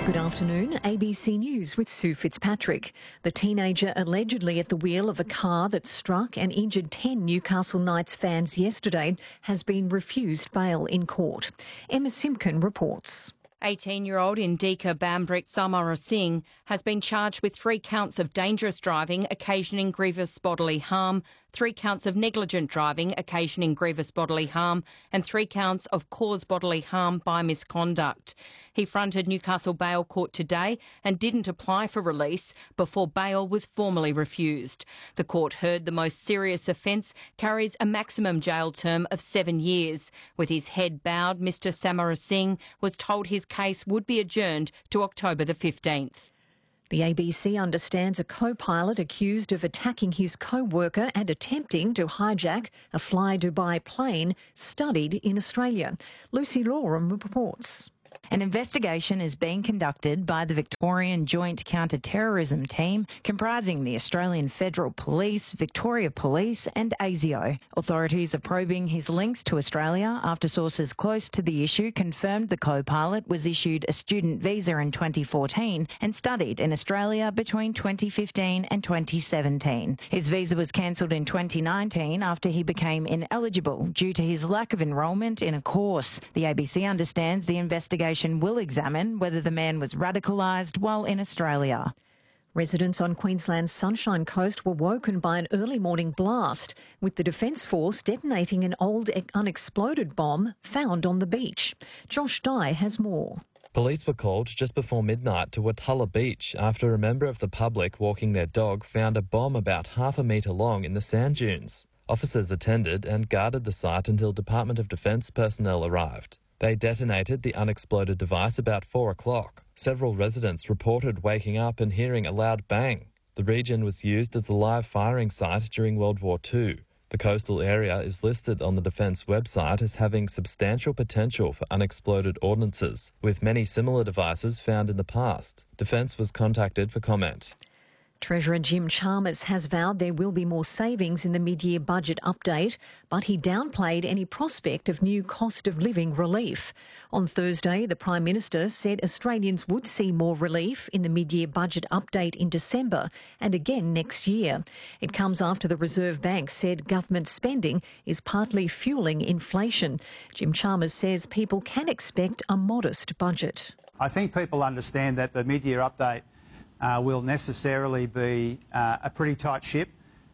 Good afternoon, ABC News with Sue Fitzpatrick. The teenager allegedly at the wheel of a car that struck and injured 10 Newcastle Knights fans yesterday has been refused bail in court. Emma Simpkin reports. 18-year-old Indika Bambrick Samarasinghe has been charged with 3 counts of dangerous driving occasioning grievous bodily harm, 3 counts of negligent driving occasioning grievous bodily harm and 3 counts of cause bodily harm by misconduct. He fronted Newcastle Bail Court today and didn't apply for release before bail was formally refused. The court heard the most serious offence carries a maximum jail term of 7 years. With his head bowed, Mr Samarasinghe was told his case would be adjourned to October the 15th. The ABC understands a co-pilot accused of attacking his co-worker and attempting to hijack a Fly Dubai plane studied in Australia. Lucy Lawram reports. An investigation is being conducted by the Victorian Joint Counter-Terrorism Team, comprising the Australian Federal Police, Victoria Police and ASIO. Authorities are probing his links to Australia after sources close to the issue confirmed the co-pilot was issued a student visa in 2014 and studied in Australia between 2015 and 2017. His visa was cancelled in 2019 after he became ineligible due to his lack of enrolment in a course. The ABC understands the investigation will examine whether the man was radicalised while in Australia. Residents on Queensland's Sunshine Coast were woken by an early morning blast, with the Defence Force detonating an old unexploded bomb found on the beach. Josh Dye has more. Police were called just before midnight to Wattulla Beach after a member of the public walking their dog found a bomb about half a metre long in the sand dunes. Officers attended and guarded the site until Department of Defence personnel arrived. They detonated the unexploded device about 4 o'clock. Several residents reported waking up and hearing a loud bang. The region was used as a live firing site during World War II. The coastal area is listed on the Defence website as having substantial potential for unexploded ordnances, with many similar devices found in the past. Defence was contacted for comment. Treasurer Jim Chalmers has vowed there will be more savings in the mid-year budget update, but he downplayed any prospect of new cost of living relief. On Thursday, the Prime Minister said Australians would see more relief in the mid-year budget update in December and again next year. It comes after the Reserve Bank said government spending is partly fuelling inflation. Jim Chalmers says people can expect a modest budget. I think people understand that the mid-year update will necessarily be a pretty tight ship,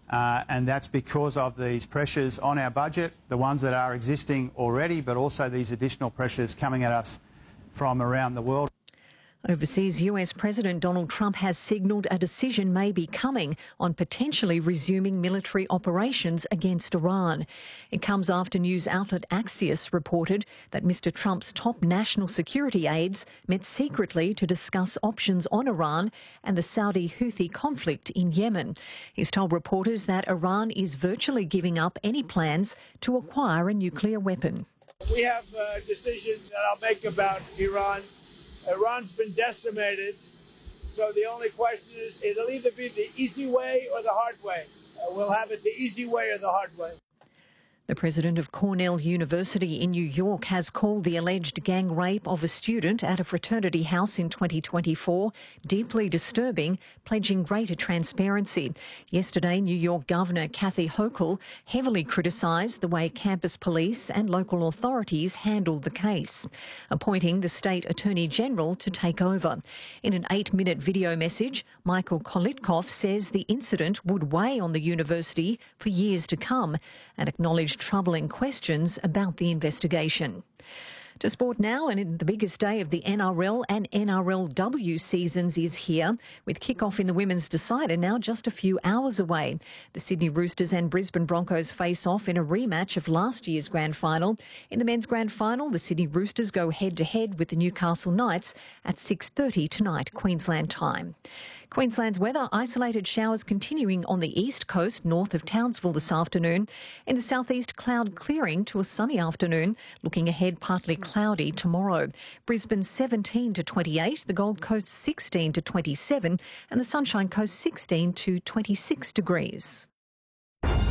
and that's because of these pressures on our budget, the ones that are existing already, but also these additional pressures coming at us from around the world. Overseas, US President Donald Trump has signalled a decision may be coming on potentially resuming military operations against Iran. It comes after news outlet Axios reported that Mr Trump's top national security aides met secretly to discuss options on Iran and the Saudi Houthi conflict in Yemen. He's told reporters that Iran is virtually giving up any plans to acquire a nuclear weapon. We have a decision that I'll make about Iran. Iran's been decimated, so the only question is it'll either be the easy way or the hard way. We'll have it the easy way or the hard way. The president of Cornell University in New York has called the alleged gang rape of a student at a fraternity house in 2024 deeply disturbing, pledging greater transparency. Yesterday, New York Governor Kathy Hochul heavily criticised the way campus police and local authorities handled the case, appointing the state attorney general to take over. In an 8-minute video message, Michael Kolitkov says the incident would weigh on the university for years to come and acknowledged troubling questions about the investigation. To sport now, and in the biggest day of the NRL and NRLW seasons is here, with kick-off in the Women's Decider now just a few hours away. The Sydney Roosters and Brisbane Broncos face off in a rematch of last year's grand final. In the men's grand final, the Sydney Roosters go head-to-head with the Newcastle Knights at 6:30 tonight, Queensland time. Queensland's weather, isolated showers continuing on the east coast north of Townsville this afternoon. In the southeast, cloud clearing to a sunny afternoon. Looking ahead, partly cloudy tomorrow. Brisbane 17 to 28, the Gold Coast 16 to 27 and the Sunshine Coast 16 to 26 degrees.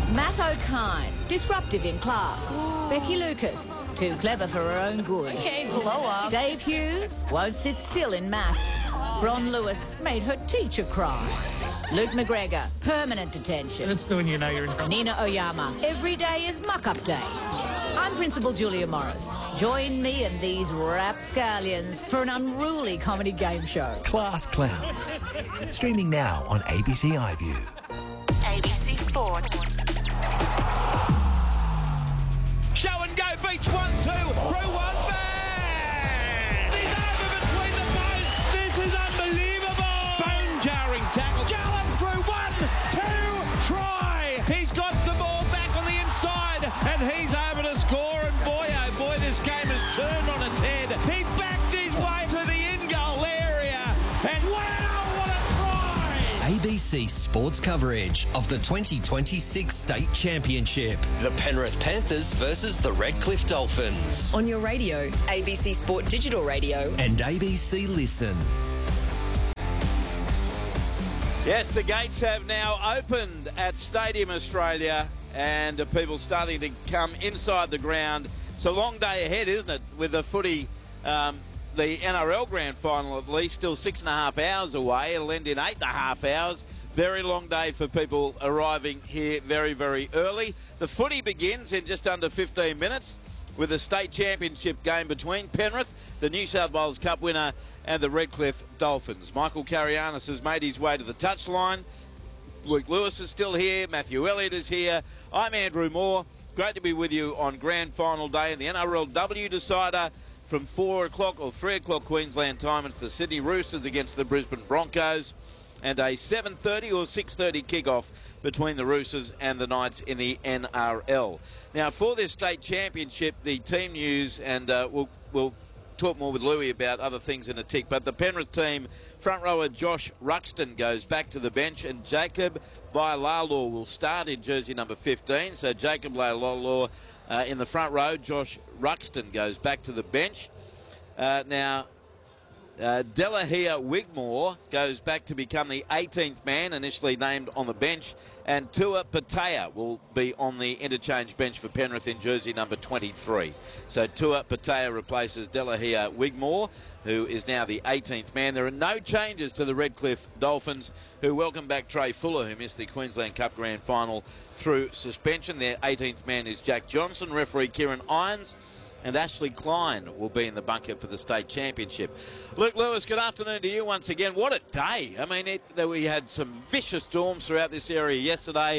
Matt O'Kine, disruptive in class. Becky Lucas, too clever for her own good. Okay, blow up. Dave Hughes, won't sit still in maths. Ron Lewis made her teacher cry. Luke McGregor, permanent detention. That's the one you know you're in trouble. Nina Oyama, every day is muck-up day. I'm Principal Julia Morris. Join me and these rapscallions for an unruly comedy game show. Class Clowns. Streaming now on ABC iView. ABC Sport. Show and go, beach 1-2, through one, bang! He's over between the posts. This is unbelievable. Bone-jarring tackle. Gallop through 1-2, try. He's got the ball back on the inside, and he's over to score. And boy, oh boy, this game has turned on its head. He backs his way to the in-goal area, and wow, what a try! ABC Sports coverage of the 2026 State Championship. The Penrith Panthers versus the Redcliffe Dolphins. On your radio, ABC Sport Digital Radio. And ABC Listen. Yes, the gates have now opened at Stadium Australia, and people starting to come inside the ground. It's a long day ahead, isn't it, with the footy, the NRL Grand Final at least, still 6.5 hours away. It'll end in 8.5 hours. Very long day for people arriving here very, very early. The footy begins in just under 15 minutes with a state championship game between Penrith, the New South Wales Cup winner, and the Redcliffe Dolphins. Michael Carianis has made his way to the touchline. Luke Lewis is still here. Matthew Elliott is here. I'm Andrew Moore. Great to be with you on Grand Final Day in the NRLW decider from 4 o'clock or 3 o'clock Queensland time. It's the Sydney Roosters against the Brisbane Broncos, and a 7:30 or 6:30 kickoff between the Roosters and the Knights in the NRL. Now, for this state championship, the team news, and we'll talk more with Louis about other things in a tick, but the Penrith team, front rower Josh Ruxton goes back to the bench, and Jacob Vailalor will start in jersey number 15. So Jacob Vailalor in the front row. Josh Ruxton goes back to the bench. Now, Delahia Wigmore goes back to become the 18th man, initially named on the bench, and Tua Patea will be on the interchange bench for Penrith in jersey number 23. So Tua Patea replaces Delahia Wigmore, who is now the 18th man. There are no changes to the Redcliffe Dolphins, who welcome back Trey Fuller, who missed the Queensland Cup Grand Final through suspension. Their 18th man is Jack Johnson. Referee Kieran Irons and Ashley Klein will be in the bunker for the state championship. Luke Lewis, good afternoon to you once again. What a day. I mean, we had some vicious storms throughout this area yesterday.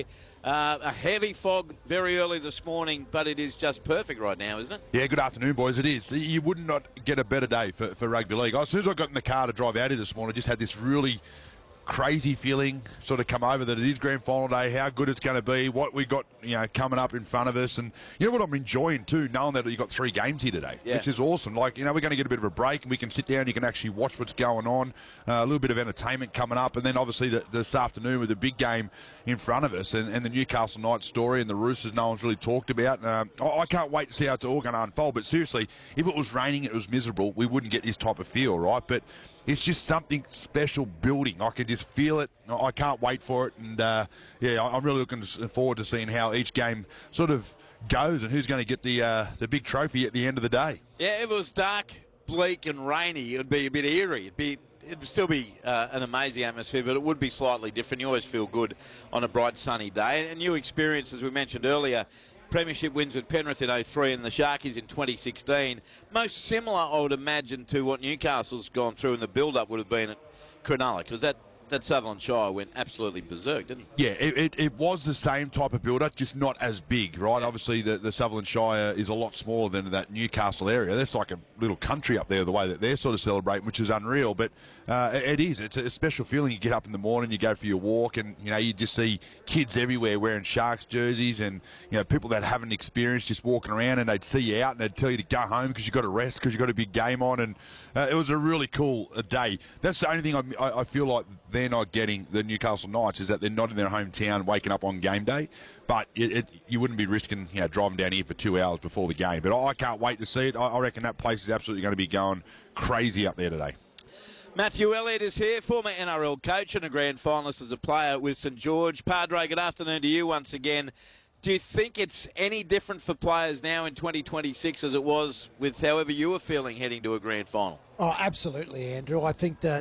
A heavy fog very early this morning, but it is just perfect right now, isn't it? Yeah, good afternoon, boys. It is. You would not get a better day for rugby league. As soon as I got in the car to drive out here this morning, I just had this really crazy feeling sort of come over that it is Grand Final Day, how good it's going to be, what we got coming up in front of us. And you know what I'm enjoying too, knowing that you've got 3 games here today, which is awesome. Like, we're going to get a bit of a break and we can sit down, you can actually watch what's going on, a little bit of entertainment coming up, and then obviously this afternoon with the big game in front of us and the Newcastle Knights story and the Roosters no one's really talked about. I can't wait to see how it's all going to unfold, but seriously, if it was raining, it was miserable, we wouldn't get this type of feel, right? But it's just something special building. I can just feel it. I can't wait for it. And, I'm really looking forward to seeing how each game sort of goes and who's going to get the big trophy at the end of the day. Yeah, if it was dark, bleak and rainy, it would be a bit eerie. It'd still be an amazing atmosphere, but it would be slightly different. You always feel good on a bright, sunny day. And you experience, as we mentioned earlier, premiership wins with Penrith in 2003 and the Sharkies in 2016. Most similar, I would imagine, to what Newcastle's gone through in the build-up would have been at Cronulla, because that Sutherland Shire went absolutely berserk, didn't it? Yeah, it was the same type of build-up, just not as big, right? Yeah. Obviously, the Sutherland Shire is a lot smaller than that Newcastle area. That's like a little country up there, the way that they're sort of celebrating, which is unreal. But it is. It's a special feeling. You get up in the morning, you go for your walk, and, you just see kids everywhere wearing Sharks jerseys and, people that haven't experienced just walking around, and they'd see you out and they'd tell you to go home because you've got to rest because you've got a big game on. And it was a really cool day. That's the only thing I feel like they're not getting, the Newcastle Knights, is that they're not in their hometown waking up on game day. But you wouldn't be risking driving down here for 2 hours before the game. But I can't wait to see it. I reckon that place is absolutely going to be going crazy up there today. Matthew Elliott is here, former NRL coach and a grand finalist as a player with St George. Padre, good afternoon to you once again. Do you think it's any different for players now in 2026 as it was with however you were feeling heading to a grand final? Oh, absolutely, Andrew. I think that,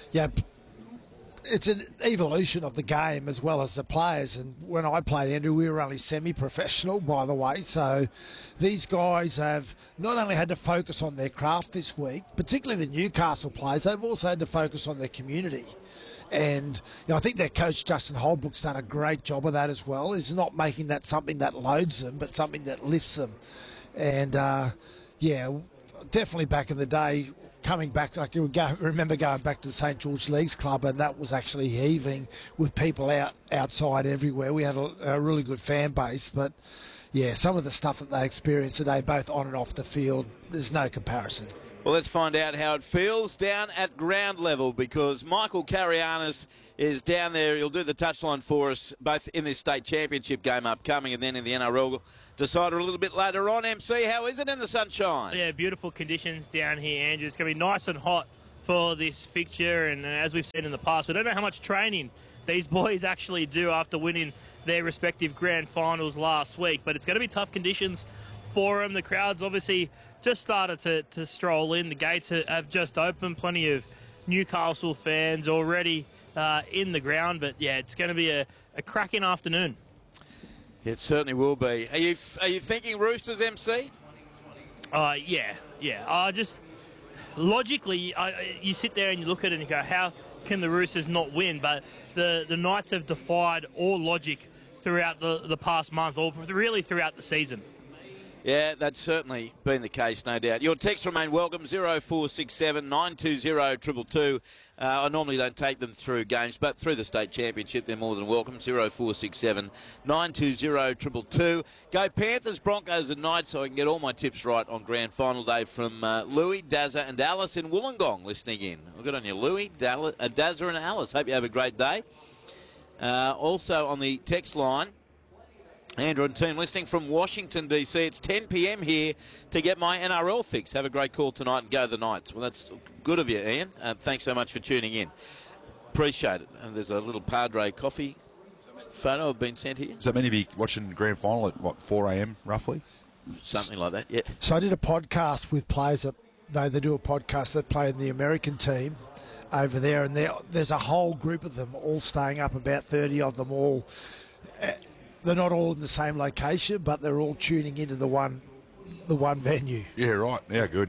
it's an evolution of the game as well as the players. And when I played, Andrew, we were only semi-professional, by the way. So these guys have not only had to focus on their craft this week, particularly the Newcastle players, they've also had to focus on their community. And I think their coach, Justin Holbrook's done a great job of that as well. He's not making that something that loads them, but something that lifts them. And, definitely back in the day, coming back, I can remember going back to the St George Leagues Club, and that was actually heaving with people outside everywhere. We had a really good fan base, but some of the stuff that they experienced today, both on and off the field, there's no comparison. Well, let's find out how it feels down at ground level, because Michael Carianis is down there. He'll do the touchline for us, both in this state championship game upcoming and then in the NRL decider a little bit later on. MC, how is it in the sunshine? Yeah, beautiful conditions down here, Andrew. It's going to be nice and hot for this fixture, and as we've said in the past, we don't know how much training these boys actually do after winning their respective grand finals last week, but it's going to be tough conditions for them. The crowd's obviously just started to stroll in. The gates have just opened. Plenty of Newcastle fans already in the ground, but it's going to be a cracking afternoon. It certainly will be. Are you thinking Roosters, MC? Yeah. Just logically, you sit there and you look at it and you go, how can the Roosters not win? But the Knights have defied all logic throughout the past month, or really throughout the season. Yeah, that's certainly been the case, no doubt. Your texts remain welcome, 0467 920 222. I normally don't take them through games, but through the state championship, they're more than welcome, 0467 920 222. Go Panthers, Broncos and Knights, so I can get all my tips right on grand final day from Louis, Dazza and Alice in Wollongong listening in. Well, good on you, Louis, Dazza and Alice. Hope you have a great day. Also on the text line, Andrew and team listening from Washington, D.C. It's 10 p.m. here to get my NRL fix. Have a great call tonight and go the Knights. Well, that's good of you, Ian. Thanks so much for tuning in. Appreciate it. And there's a little Padre coffee photo been sent here. Does that mean you'll be watching grand final at, 4 a.m. roughly? Something like that, yeah. So I did a podcast with players they do a podcast that play in the American team over there, and there's a whole group of them all staying up, about 30 of them all. They're not all in the same location, but they're all tuning into the one venue. Yeah, right. Yeah, good.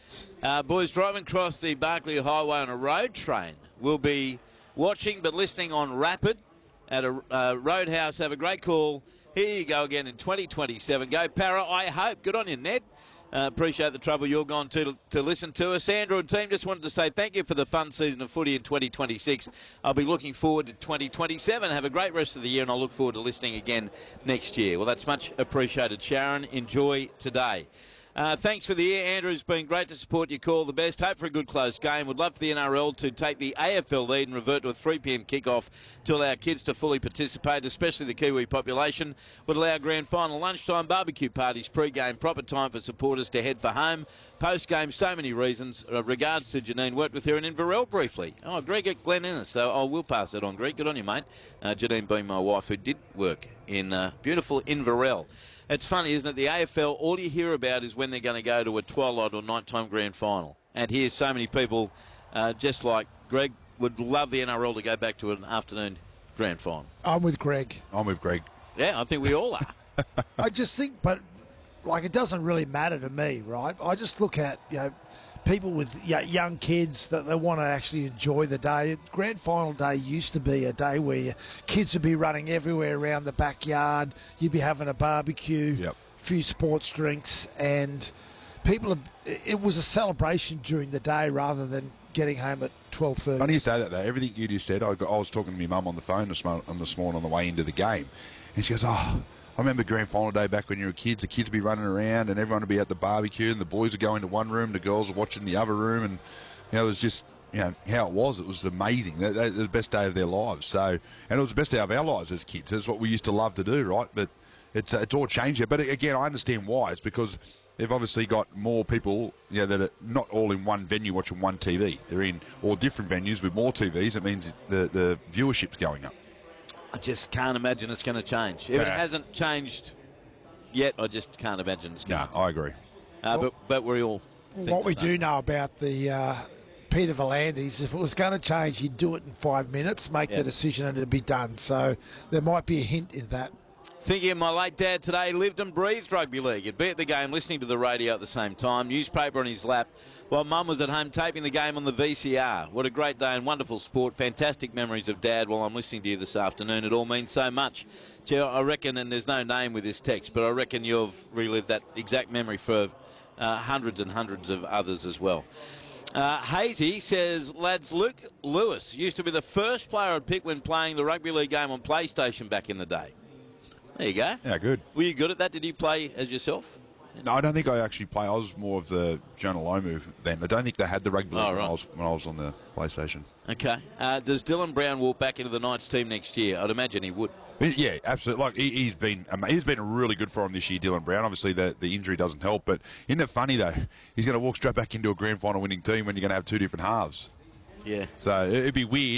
Boys driving across the Barclay Highway on a road train will be watching but listening on Rapid at a roadhouse. Have a great call. Here you go again in 2027. Go Para, I hope. Good on you, Ned. Appreciate the trouble you're gone to listen to us. Andrew and team, just wanted to say thank you for the fun season of footy in 2026. I'll be looking forward to 2027. Have a great rest of the year, and I'll look forward to listening again next year. Well, that's much appreciated, Sharon. Enjoy today. Thanks for the year, Andrew. It's been great to support your call. The best. Hope for a good close game. Would love for the NRL to take the AFL lead and revert to a 3 p.m. kickoff to allow kids to fully participate, especially the Kiwi population. Would allow grand final lunchtime barbecue parties, pre-game, proper time for supporters to head for home. Post-game, so many reasons. Regards to Janine. Worked with her in Inverell briefly. Oh, Greg at Glen Innes. So I will pass it on, Greg. Good on you, mate. Janine being my wife, who did work in beautiful Inverell. It's funny, isn't it? The AFL, all you hear about is when they're going to go to a twilight or nighttime grand final. And here's so many people, just like Greg, would love the NRL to go back to an afternoon grand final. I'm with Greg. Yeah, I think we all are. I just think, but it doesn't really matter to me, right? I just look at, people with young kids that they want to actually enjoy the day. Grand final day used to be a day where kids would be running everywhere around the backyard. You'd be having a barbecue, a few sports drinks, and it was a celebration during the day rather than getting home at 12:30. Funny you say that, though. Everything you just said, I was talking to my mum on the phone this morning on the way into the game, and she goes, I remember grand final day back when you were kids. The kids would be running around and everyone would be at the barbecue and the boys would go into one room, the girls were watching the other room, and it was just how it was. It was amazing. They the best day of their lives. So, and it was the best day of our lives as kids. That's what we used to love to do, right? But it's all changed here. But again, I understand why. It's because they've obviously got more people, that are not all in one venue watching one TV. They're in all different venues with more TVs. It means the viewership's going up. I just can't imagine it's going to change. If it hasn't changed yet, I just can't imagine it's going to. No, I agree. But we all think what we do know about the Peter V'landys, if it was going to change, he'd do it in 5 minutes, make the decision, and it'd be done. So there might be a hint in that. Thinking of my late dad today, lived and breathed rugby league. He'd be at the game listening to the radio at the same time, newspaper on his lap, while Mum was at home taping the game on the VCR. What a great day and wonderful sport. Fantastic memories of Dad while I'm listening to you this afternoon. It all means so much. Gee, I reckon, and there's no name with this text, but I reckon you've relived that exact memory for hundreds and hundreds of others as well. Hazy says, lads, Luke Lewis used to be the first player I'd pick when playing the rugby league game on PlayStation back in the day. There you go. Yeah, good. Were you good at that? Did you play as yourself? No, I don't think I actually play. I was more of the Jonah then. I don't think they had the rugby league when I was on the PlayStation. Okay. Does Dylan Brown walk back into the Knights team next year? I'd imagine he would. Yeah, absolutely. Like he's been really good for him this year, Dylan Brown. Obviously, the injury doesn't help, but isn't it funny though? He's going to walk straight back into a grand final winning team when you're going to have two different halves. Yeah. So it'd be weird.